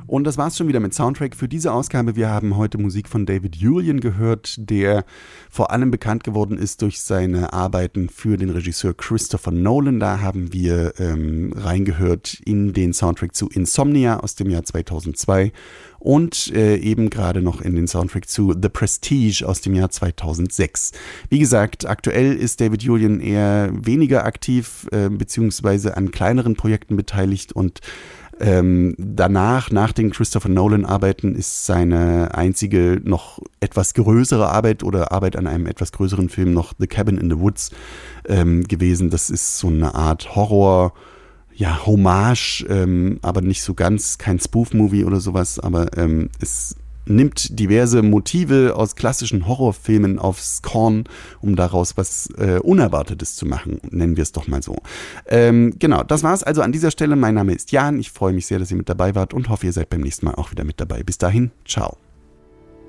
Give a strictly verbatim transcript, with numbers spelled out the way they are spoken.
Und das war's schon wieder mit Soundtrack für diese Ausgabe. Wir haben heute Musik von David Julyan gehört, der vor allem bekannt geworden ist durch seine Arbeiten für den Regisseur Christopher Nolan. Da haben wir ähm, reingehört in den Soundtrack zu Insomnia aus dem Jahr zweitausendzwei und äh, eben gerade noch in den Soundtrack zu The Prestige aus dem Jahr zweitausendsechs. Wie gesagt, aktuell ist David Julyan eher weniger aktiv, äh, beziehungsweise an kleineren Projekten beteiligt und Ähm, danach, nach den Christopher Nolan-Arbeiten, ist seine einzige noch etwas größere Arbeit oder Arbeit an einem etwas größeren Film noch The Cabin in the Woods ähm, gewesen. Das ist so eine Art Horror, ja, Hommage, ähm, aber nicht so ganz, kein Spoof-Movie oder sowas, aber ähm, es nimmt diverse Motive aus klassischen Horrorfilmen aufs Korn, um daraus was äh, Unerwartetes zu machen, nennen wir es doch mal so. Ähm, genau, das war's also an dieser Stelle. Mein Name ist Jan, ich freue mich sehr, dass ihr mit dabei wart und hoffe, ihr seid beim nächsten Mal auch wieder mit dabei. Bis dahin, ciao.